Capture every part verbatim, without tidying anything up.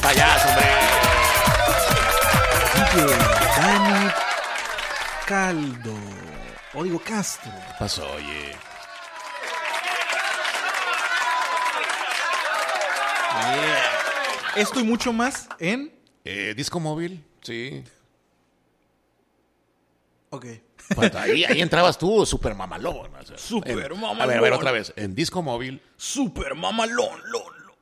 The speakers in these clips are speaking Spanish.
pantallas, hombre. D J Dani Caldo. O digo Castro. ¿Qué pasó, oye? Yeah. Esto y mucho más en... Eh, Disco móvil, sí. Ok. Pues ahí, ahí entrabas tú, super mamalón. O sea, Super en, mamalón. A ver, a ver, otra vez. En Disco móvil. Super mamalón, lolo.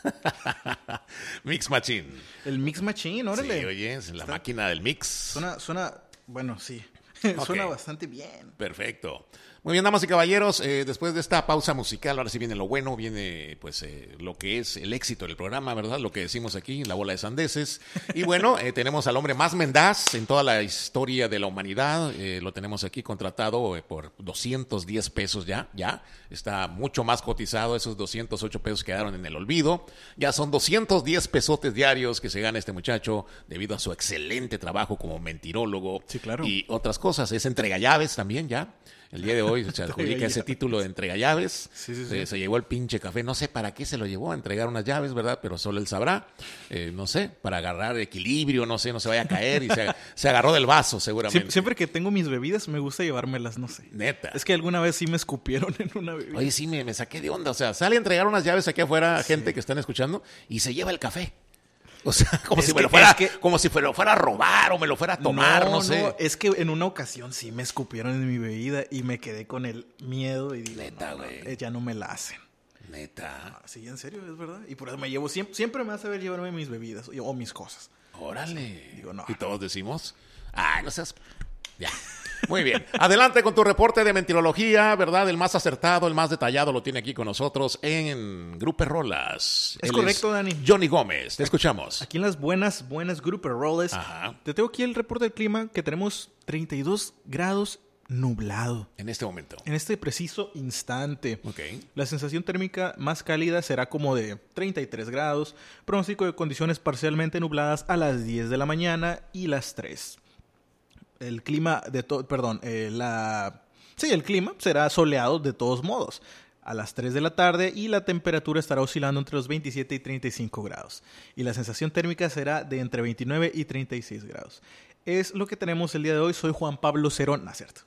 Mix Machine. El Mix Machine, órale. Sí, oye, es la Está... máquina del mix. Suena, suena, bueno, sí. Okay. Suena bastante bien. Perfecto. Muy bien, damas y caballeros, eh, después de esta pausa musical, ahora sí viene lo bueno, viene pues eh, lo que es el éxito del programa, ¿verdad? Lo que decimos aquí, la bola de sandeces. Y bueno, eh, tenemos al hombre más mendaz en toda la historia de la humanidad. Eh, lo tenemos aquí contratado eh, por doscientos diez pesos ya, ya. Está mucho más cotizado, esos doscientos ocho pesos quedaron en el olvido. Ya son doscientos diez pesotes diarios que se gana este muchacho debido a su excelente trabajo como mentirólogo. Sí, claro. Y otras cosas. Es entrega llaves también ya. El día de hoy se adjudica ese título de entrega llaves. Sí, sí, sí. Se, se llevó el pinche café. No sé para qué se lo llevó a entregar unas llaves, ¿verdad? Pero solo él sabrá. Eh, no sé, para agarrar equilibrio, no sé, no se vaya a caer. Y se, se agarró del vaso, seguramente. Siempre, siempre que tengo mis bebidas, me gusta llevármelas, no sé. Neta. Es que alguna vez sí me escupieron en una bebida. Oye, sí, me, me saqué de onda. O sea, sale a entregar unas llaves aquí afuera a gente sí. que están escuchando y se lleva el café. O sea, como es si que, me lo fuera, que... como si me lo fuera a robar o me lo fuera a tomar, no, no sé. No, es que en una ocasión sí me escupieron en mi bebida y me quedé con el miedo y digo, neta, güey. No, ya no me la hacen. Neta. Ah, sí, en serio, es verdad. Y por eso me llevo, siempre, siempre me hace ver llevarme mis bebidas o mis cosas. Órale. Sí, digo, no. Y todos decimos, ay, no seas... Ya. Muy bien. Adelante con tu reporte de mentirología, ¿verdad? El más acertado, el más detallado lo tiene aquí con nosotros en Grupo Rolas. Es Él correcto, es Dani. Johnny Gómez, te escuchamos. Aquí en las buenas, buenas Grupo Rolas. Ajá. Te tengo aquí el reporte del clima que tenemos treinta y dos grados nublado. En este momento. En este preciso instante. Ok. La sensación térmica más cálida será como de treinta y tres grados. Pronóstico de condiciones parcialmente nubladas a las diez de la mañana y las tres. El clima de todo, perdón, eh, la... Sí, el clima será soleado de todos modos a las tres de la tarde y la temperatura estará oscilando entre los veintisiete y treinta y cinco grados. Y la sensación térmica será de entre veintinueve y treinta y seis grados. Es lo que tenemos el día de hoy. Soy Juan Pablo Cerón. No, cierto.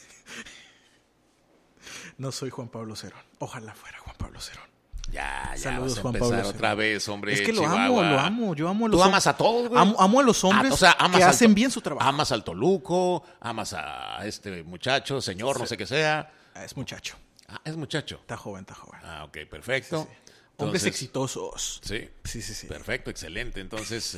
No soy Juan Pablo Cerón. Ojalá fuera Juan Pablo Cerón. Ya, ya Saludos, vas a Juan empezar Pablo otra Cerón. vez, hombre. Es que lo Chihuahua. amo, lo amo. Yo amo a los Tú amas a todos, güey. Amo, amo a los hombres ah, o sea, amas que al hacen to- bien su trabajo. Amas al Toluco, amas a este muchacho, señor, sí. no sé qué sea. Ah, es muchacho. Ah, es muchacho. Está joven, está joven. Ah, ok, perfecto. Sí, sí. Hombres exitosos. Sí. Sí, sí, sí. Perfecto, excelente. Entonces,